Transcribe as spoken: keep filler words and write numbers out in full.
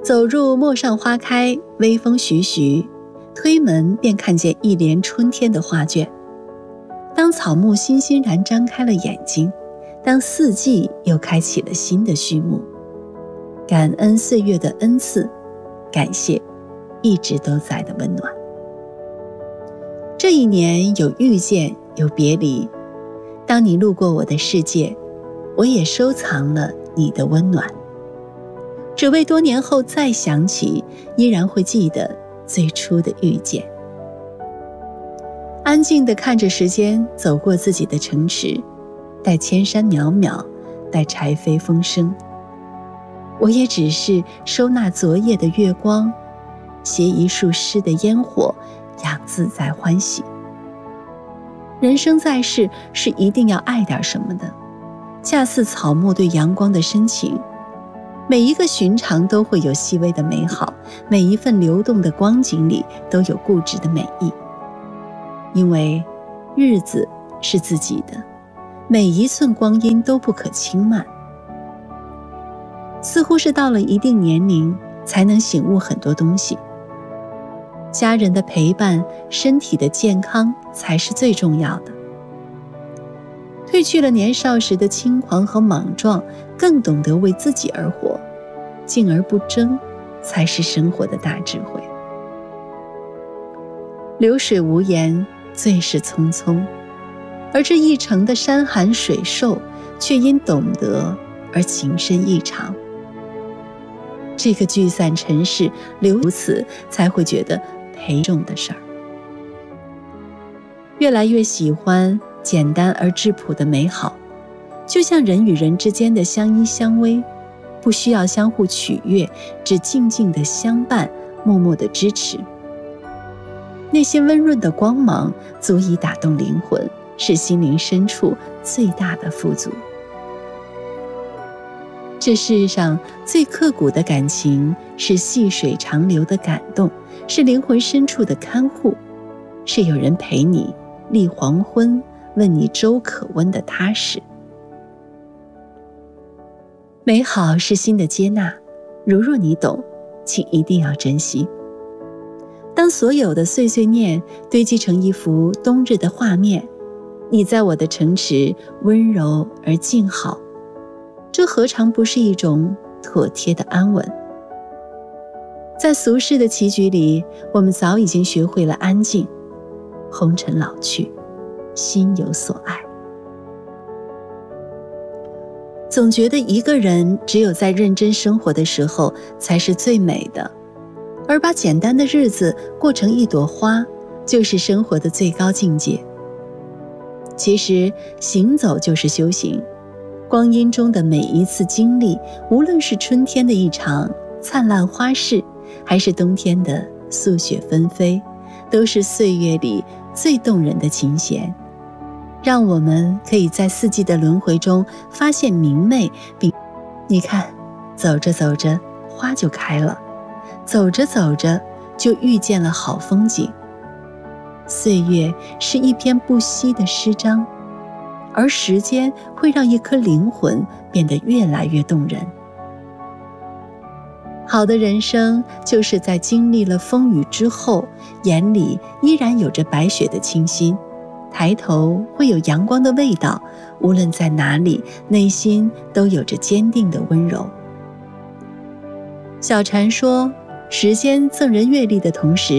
走入陌上花开，微风徐徐，推门便看见一帘春天的画卷。当草木欣欣然张开了眼睛，当四季又开启了新的序幕，感恩岁月的恩赐，感谢一直都在的温暖。这一年有遇见，有别离，当你路过我的世界，我也收藏了你的温暖，只为多年后再想起，依然会记得最初的遇见。安静地看着时间走过自己的城池，待千山渺渺，待柴扉风声。我也只是收纳昨夜的月光，携一束诗的烟火，养自在欢喜。人生在世，是一定要爱点什么的，恰似草木对阳光的深情。每一个寻常都会有细微的美好，每一份流动的光景里都有固执的美意。因为日子是自己的，每一寸光阴都不可轻慢。似乎是到了一定年龄，才能醒悟很多东西。家人的陪伴，身体的健康才是最重要的。褪去了年少时的轻狂和莽撞，更懂得为自己而活，静而不争，才是生活的大智慧。流水无言，最是匆匆，而这一程的山寒水瘦，却因懂得而情深意长。这个聚散尘世，留此才会觉得陪重的事儿。越来越喜欢简单而质朴的美好，就像人与人之间的相依相偎，不需要相互取悦，只静静的相伴，默默的支持。那些温润的光芒足以打动灵魂，是心灵深处最大的富足。这世上最刻骨的感情，是细水长流的感动，是灵魂深处的看护，是有人陪你立黄昏，问你粥可温的踏实。美好是心的接纳，如若你懂，请一定要珍惜。当所有的碎碎念堆积成一幅冬日的画面，你在我的城池温柔而静好，这何尝不是一种妥帖的安稳？在俗世的棋局里，我们早已经学会了安静。红尘老去，心有所爱。总觉得一个人只有在认真生活的时候才是最美的，而把简单的日子过成一朵花，就是生活的最高境界。其实行走就是修行，光阴中的每一次经历，无论是春天的一场灿烂花事，还是冬天的素雪纷飞，都是岁月里最动人的琴弦，让我们可以在四季的轮回中发现明媚，并你看，走着走着花就开了，走着走着就遇见了好风景。岁月是一篇不息的诗章，而时间会让一颗灵魂变得越来越动人。好的人生，就是在经历了风雨之后，眼里依然有着白雪的清新，抬头会有阳光的味道，无论在哪里，内心都有着坚定的温柔。小禅说，时间赠人阅历的同时，